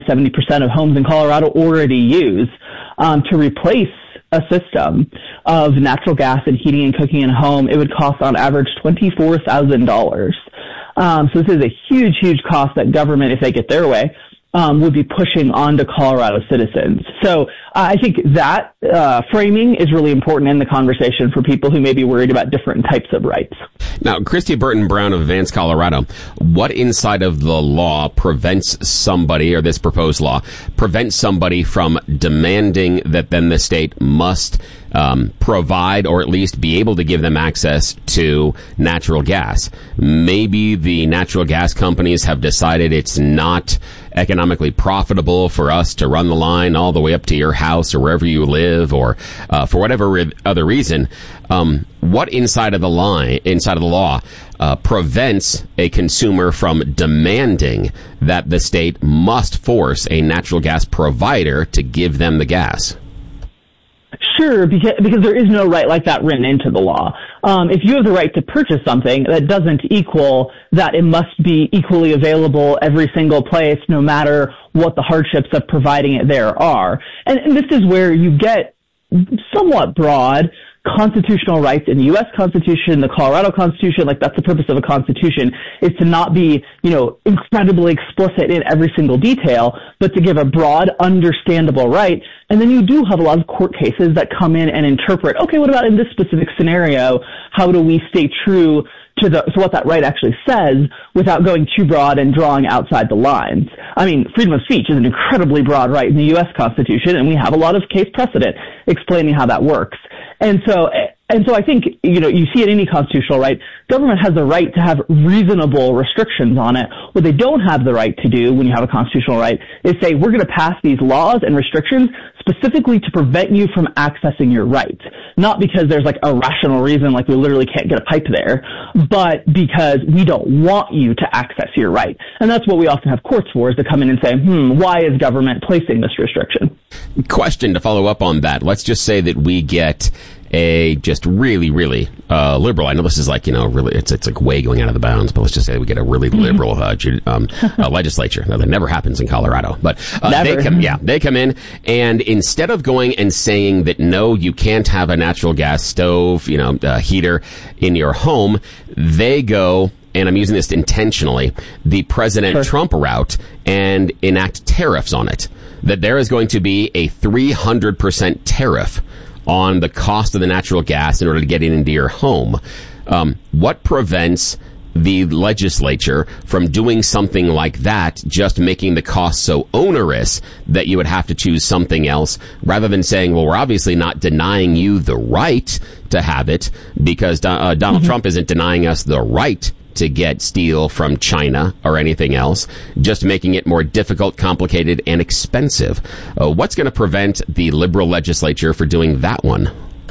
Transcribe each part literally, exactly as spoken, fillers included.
seventy percent of homes in Colorado already use, um, to replace a system of natural gas and heating and cooking in a home, it would cost on average twenty-four thousand dollars. Um, so this is a huge, huge cost that government, if they get their way, um, would be pushing onto Colorado citizens. So uh, I think that uh, framing is really important in the conversation for people who may be worried about different types of rights. Now, Christy Burton Brown of Vance, Colorado, what inside of the law prevents somebody, or this proposed law, prevents somebody from demanding that then the state must um, provide or at least be able to give them access to natural gas? Maybe the natural gas companies have decided it's not economically profitable for us to run the line all the way up to your house or wherever you live, or uh, for whatever re- other reason. Um, what inside of the line, inside of the law, uh, prevents a consumer from demanding that the state must force a natural gas provider to give them the gas? Sure, because, because there is no right like that written into the law. Um, if you have the right to purchase something, that doesn't equal that it must be equally available every single place, no matter what the hardships of providing it there are. And, and this is where you get somewhat broad constitutional rights in the U S Constitution, the Colorado Constitution. Like, that's the purpose of a constitution, is to not be, you know, incredibly explicit in every single detail, but to give a broad, understandable right. And then you do have a lot of court cases that come in and interpret, okay, what about in this specific scenario? How do we stay true to the, to what that right actually says without going too broad and drawing outside the lines? I mean, freedom of speech is an incredibly broad right in the U S Constitution, and we have a lot of case precedent explaining how that works. And so, and so I think, you know, you see in any constitutional right, government has the right to have reasonable restrictions on it. What they don't have the right to do when you have a constitutional right is say, we're going to pass these laws and restrictions specifically to prevent you from accessing your rights. Not because there's like a rational reason, like we literally can't get a pipe there, but because we don't want you to access your right. And that's what we often have courts for, is to come in and say, hmm, why is government placing this restriction? Question to follow up on that. Let's just say that we get a just really, really uh, liberal. I know this is like, you know, really, it's it's like way going out of the bounds, but let's just say we get a really liberal uh, um, uh, legislature. Now, that never happens in Colorado, but uh, they come, yeah, they come in, and instead of going and saying that no, you can't have a natural gas stove, you know, uh, heater in your home, they go, and I'm using this intentionally, the President sure. Trump route, and enact tariffs on it. That there is going to be a three hundred percent tariff on the cost of the natural gas in order to get it into your home. Um, what prevents the legislature from doing something like that, just making the cost so onerous that you would have to choose something else, rather than saying, well, we're obviously not denying you the right to have it, because uh, Donald mm-hmm. Trump isn't denying us the right to get steel from China or anything else, just making it more difficult, complicated, and expensive. Uh, what's going to prevent the liberal legislature for doing that one?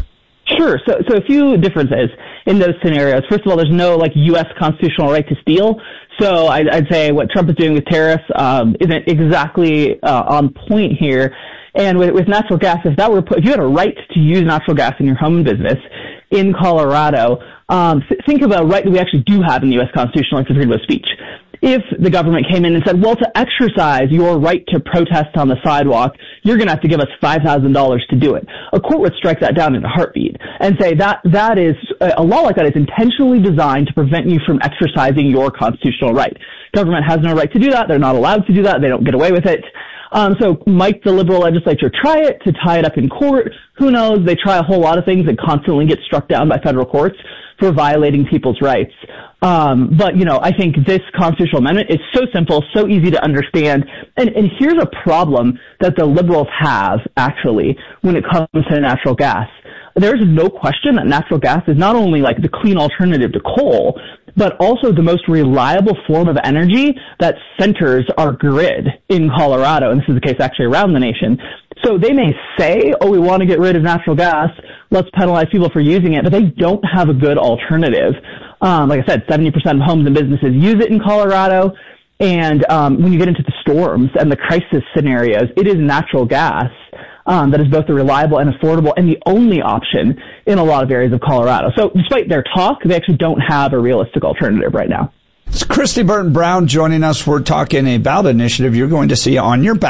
Sure. So, so a few differences in those scenarios. First of all, there's no like U S constitutional right to steal. So I'd, I'd say what Trump is doing with tariffs um, isn't exactly uh, on point here. And with, with natural gas, if that were put, if you had a right to use natural gas in your home and business in Colorado, um, th- think about a right that we actually do have in the U S Constitution, like the freedom of speech. If the government came in and said, well, to exercise your right to protest on the sidewalk, you're going to have to give us five thousand dollars to do it, a court would strike that down in a heartbeat and say that that is a law like that is intentionally designed to prevent you from exercising your constitutional right. Government has no right to do that. They're not allowed to do that. They don't get away with it. Um, so might the liberal legislature try it to tie it up in court? Who knows? They try a whole lot of things and constantly get struck down by federal courts for violating people's rights. Um, but, you know, I think this constitutional amendment is so simple, so easy to understand. And, and here's a problem that the liberals have, actually, when it comes to natural gas. There's no question that natural gas is not only like the clean alternative to coal, but also the most reliable form of energy that centers our grid in Colorado. And this is the case actually around the nation. So they may say, oh, we want to get rid of natural gas, let's penalize people for using it, but they don't have a good alternative. Um, like I said, seventy percent of homes and businesses use it in Colorado. And um, when you get into the storms and the crisis scenarios, it is natural gas um, that is both the reliable and affordable and the only option in a lot of areas of Colorado. So despite their talk, they actually don't have a realistic alternative right now. It's Christy Burton Brown joining us. We're talking about an initiative you're going to see on your